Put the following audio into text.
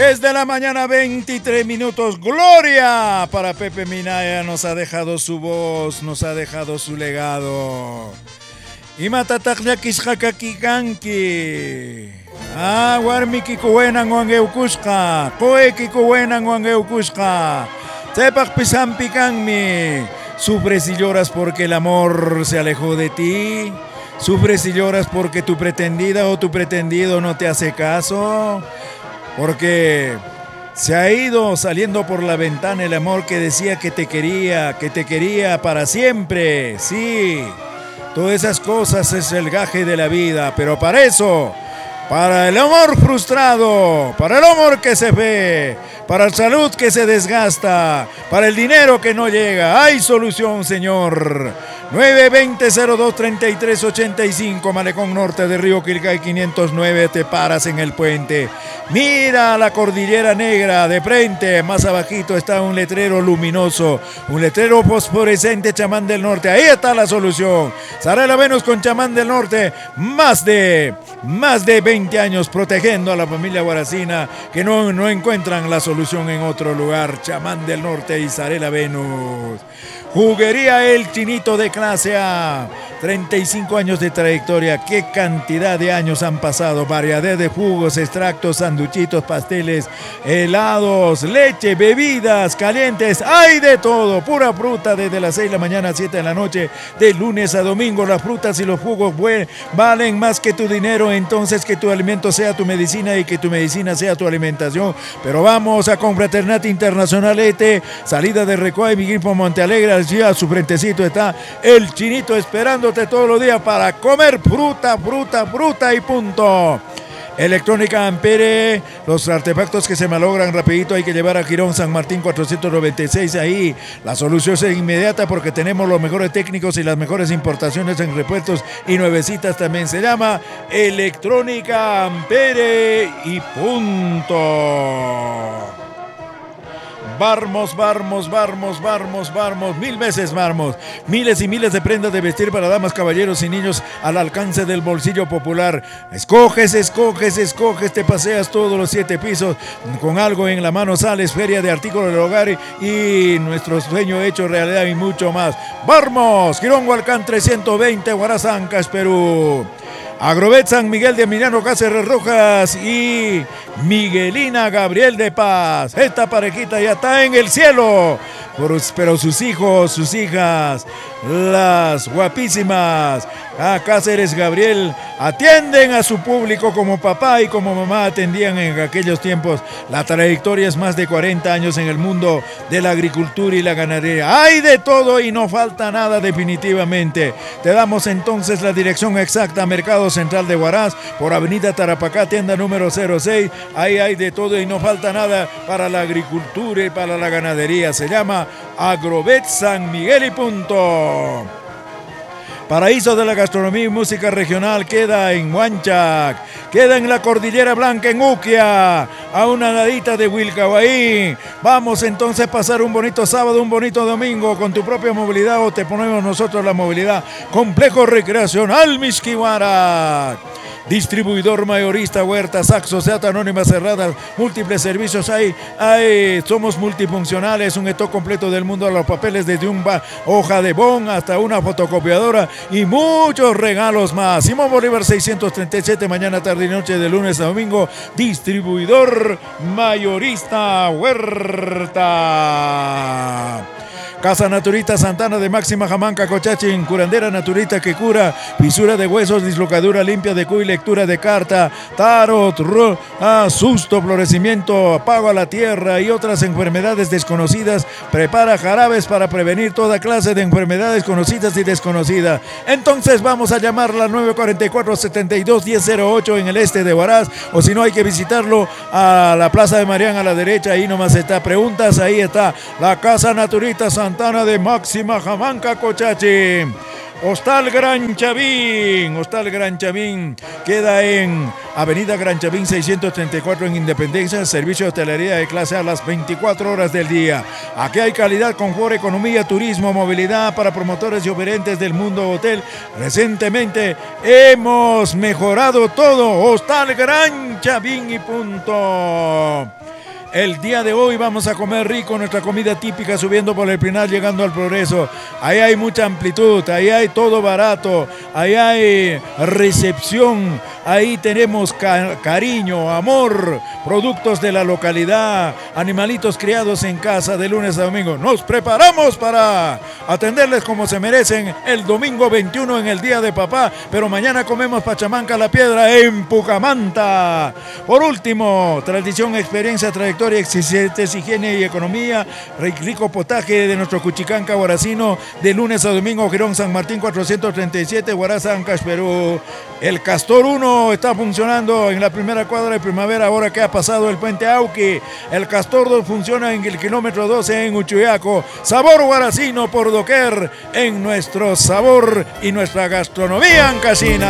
10 de la mañana, 23 minutos. Gloria para Pepe Minaya. Nos ha dejado su voz, nos ha dejado su legado. Imatatakllakis hakakikanki. Warmi kikuwenan wangeukushka. Koe kikuwenan wangeukushka. Tepak pisampi kanmi. Sufres y lloras porque el amor se alejó de ti. Sufres y lloras porque tu pretendida o tu pretendido no te hace caso. Porque se ha ido saliendo por la ventana el amor que decía que te quería para siempre. Sí, todas esas cosas es el gaje de la vida, pero para eso, para el amor frustrado, para el amor que se ve, para la salud que se desgasta, para el dinero que no llega, hay solución, señor. 920-02-3385, Malecón Norte de Río Quilcay 509, te paras en el puente. Mira la cordillera negra de frente, más abajito está un letrero luminoso, un letrero fosforescente, Chamán del Norte. Ahí está la solución. Zarela Venus con Chamán del Norte, más de 20 años protegiendo a la familia guaracina que no encuentran la solución en otro lugar. Chamán del Norte y Zarela Venus. Juguería El Chinito de clase A, 35 años de trayectoria. Qué cantidad de años han pasado. Variedad de jugos, extractos, sanduchitos, pasteles, helados, leche, bebidas calientes. Hay de todo. Pura fruta desde las 6 de la mañana a 7 de la noche. De lunes a domingo las frutas y los jugos valen más que tu dinero. Entonces que tu alimento sea tu medicina y que tu medicina sea tu alimentación. Pero vamos a Confraternidad Internacional ET. Salida de Recoa y Miguel por Montealegre. A su frentecito está El Chinito esperándote todos los días para comer fruta y punto. Electrónica Ampere, los artefactos que se malogran rapidito hay que llevar a Girón San Martín 496. Ahí la solución es inmediata porque tenemos los mejores técnicos y las mejores importaciones en repuestos y nuevecitas también. Se llama Electrónica Ampere y punto. Barmos, 1000 veces Barmos. Miles y miles de prendas de vestir para damas, caballeros y niños al alcance del bolsillo popular. Escoges, te paseas todos los 7 pisos con algo en la mano, sales, feria de artículos del hogar y nuestro sueño hecho realidad y mucho más. Barmos, Girón Hualcán 320, Huarazancas, Perú. Agrovet San Miguel de Emiliano Cáceres Rojas y Miguelina Gabriel de Paz. Esta parejita ya está en el cielo. Pero sus hijos, sus hijas, las guapísimas Cáceres Gabriel atienden a su público como papá y como mamá atendían en aquellos tiempos. La trayectoria es más de 40 años en el mundo de la agricultura y la ganadería. Hay de todo y no falta nada definitivamente. Te damos entonces la dirección exacta: Mercado Central de Huaraz, por Avenida Tarapacá, tienda número 06. Ahí hay de todo y no falta nada para la agricultura y para la ganadería. Se llama Agrovet San Miguel y punto. Paraíso de la gastronomía y música regional queda en Huanchac, queda en la Cordillera Blanca en Uquia, a una nadita de Wilcahuaí. Vamos entonces a pasar un bonito sábado, un bonito domingo con tu propia movilidad o te ponemos nosotros la movilidad. Complejo Recreacional Mixquihuara. Distribuidor mayorista Huerta, Saxo, Seat Anónima Cerradas, múltiples servicios hay, somos multifuncionales, un stock completo del mundo a los papeles, desde una hoja de bon hasta una fotocopiadora y muchos regalos más. Simón Bolívar 637, mañana, tarde y noche, de lunes a domingo. Distribuidor mayorista Huerta. Casa Naturista Santana de Máxima Jamanca, Cochachín, curandera naturista que cura fisura de huesos, dislocadura limpia de cuy, lectura de carta, tarot, susto, florecimiento, apago a la tierra y otras enfermedades desconocidas. Prepara jarabes para prevenir toda clase de enfermedades conocidas y desconocidas. Entonces vamos a llamarla al 944-72-1008 en el este de Huaraz, o si no hay que visitarlo a la Plaza de Marián a la derecha, ahí nomás está. Preguntas, ahí está la Casa Naturista Santana de Máxima Jamanca, Cochachi. Hostal Gran Chavín queda en Avenida Gran Chavín 634 en Independencia. Servicio de hostelería de clase A las 24 horas del día. Aquí hay calidad, confort, economía, turismo, movilidad para promotores y oferentes del mundo hotel. Recientemente hemos mejorado todo. Hostal Gran Chavín y punto. El día de hoy vamos a comer rico, nuestra comida típica, subiendo por el Pinar, llegando al Progreso. Ahí hay mucha amplitud, ahí hay todo barato, ahí hay recepción, ahí tenemos cariño, amor, productos de la localidad, animalitos criados en casa de lunes a domingo. Nos preparamos para atenderles como se merecen el domingo 21 en el Día de Papá, pero mañana comemos pachamanca la piedra en Pucamanta. Por último, tradición, experiencia, trayectoria, exigentes, higiene y economía, rico potaje de nuestro Cuchicanca Guaracino, de lunes a domingo, Girón San Martín 437, Huaraz, Ancash, Perú. El Castor 1 está funcionando en la primera cuadra de Primavera, ahora que ha pasado el puente Auqui. El Castor 2 funciona en el kilómetro 12 en Uchuyaco. Sabor guaracino por doquier en nuestro sabor y nuestra gastronomía ancashina.